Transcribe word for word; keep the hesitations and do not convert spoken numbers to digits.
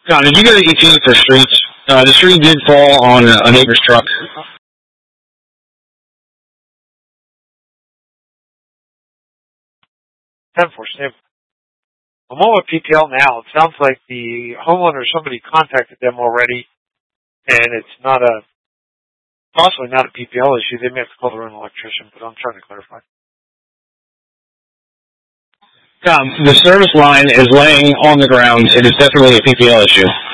John, did you get an E T for streets? Uh, the tree did fall on a, a neighbor's truck. Unfortunately, I'm on with P P L now. It sounds like the homeowner, somebody contacted them already, and it's not a, possibly not a P P L issue. They may have to call their own electrician, but I'm trying to clarify. Um, the service line is laying on the ground. It is definitely a P P L issue.